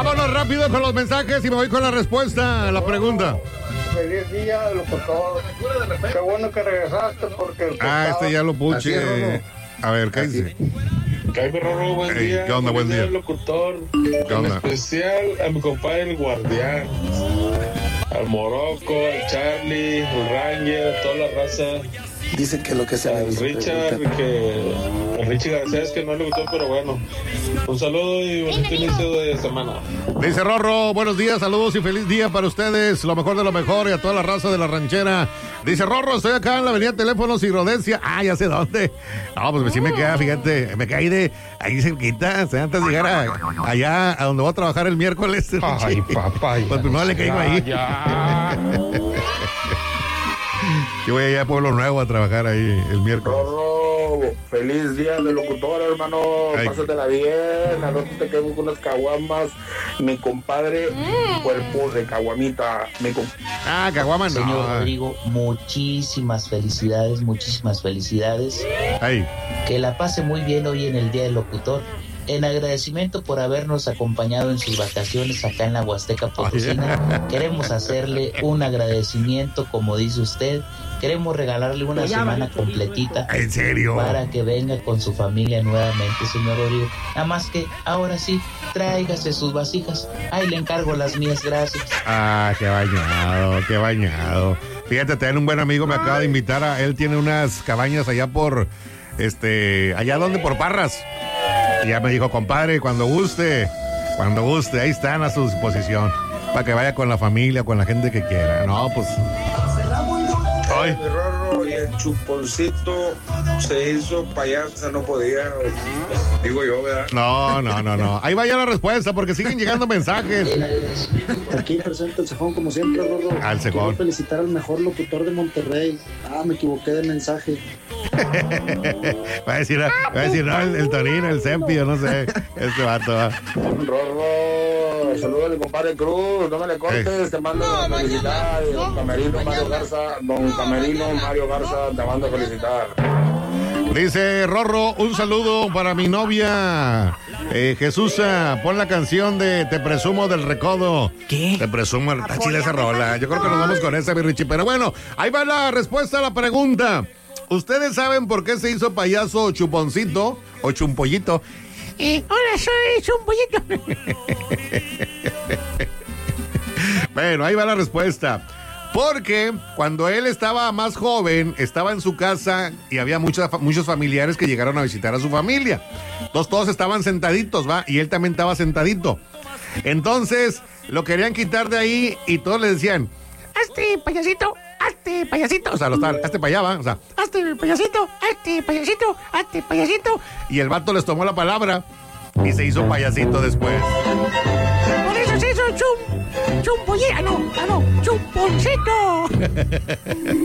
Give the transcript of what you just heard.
Vámonos rápido con los mensajes y me voy con la respuesta a la pregununda. Feliz día, locutor. Qué bueno que regresaste porque... Este ya lo puse. A ver, ¿qué dice? Jaime Rorro, buen día. ¿Qué onda, buen día? Locutor. ¿Qué onda? En especial a mi compadre el Guardián, al Morocco, al Charlie, al Ranger, a toda la raza. Dicen que lo que sea al Richard, el Richie Garcés, que no le gustó, pero bueno. Un saludo y bonito inicio de semana. Dice Rorro, buenos días, saludos y feliz día para ustedes, lo mejor de lo mejor y a toda la raza de la ranchera. Dice Rorro, estoy acá en la avenida Teléfonos y Rodencia. Ya sé dónde. No, pues sí me queda, fíjate, me caí ahí cerquita, antes de llegar allá a donde voy a trabajar el miércoles. Ay, papá. Pues primero le caigo ahí. Yo voy allá a Pueblo Nuevo a trabajar ahí el miércoles. Rorro, feliz día del locutor, hermano. Pásatela bien. Al rato te quedo con unas caguamas. Mi compadre, cuerpo de caguamita. Caguama no. Señor Rodrigo, muchísimas felicidades. Ay. Que la pase muy bien hoy en el Día del Locutor. En agradecimiento por habernos acompañado en sus vacaciones acá en la Huasteca Potosina, queremos hacerle un agradecimiento, como dice usted. Queremos regalarle una semana completita. ¿En serio? Para que venga con su familia nuevamente, señor Rodrigo. Nada más que ahora sí, tráigase sus vasijas. Ahí le encargo las mías, gracias. Qué bañado. Fíjate, también un buen amigo me acaba de invitar él tiene unas cabañas allá por, allá donde por Parras. Y ya me dijo, compadre, cuando guste, ahí están a su disposición, para que vaya con la familia, con la gente que quiera. No, pues... Ay. Rorro, y el chuponcito se hizo payaso, no podía, digo yo, ¿verdad? No. Ahí vaya la respuesta, porque siguen llegando mensajes. Aquí presente el Cejón, como siempre, Rorro. Al Cejón. Quiero felicitar al mejor locutor de Monterrey. Me equivoqué de mensaje. Va a decir, no, el Torino, el Sempio, no sé. Este vato va. Rorro, saludos al compadre Cruz, no me le cortes, te mando a felicitar. Don Camerino Mario Garza, te mando a felicitar. Dice Rorro, un saludo para mi novia Jesús, pon la canción de Te Presumo del Recodo. ¿Qué? Te Presumo, está chila esa rola. Yo creo que nos vamos con esa, mi Richie. Pero bueno, ahí va la respuesta a la pregunta. ¿Ustedes saben por qué se hizo payaso Chuponcito o Chumpollito? Hola, soy Chumpollito. Bueno, ahí va la respuesta. Porque cuando él estaba más joven, estaba en su casa y había muchos familiares que llegaron a visitar a su familia. Entonces todos estaban sentaditos, ¿va? Y él también estaba sentadito. Entonces lo querían quitar de ahí y todos le decían, hazte payasito. O sea, hazte para allá, ¿va? O sea, hazte payasito. Y el vato les tomó la palabra y se hizo payasito después. Por eso se hizo chumpollito. Chumponcito.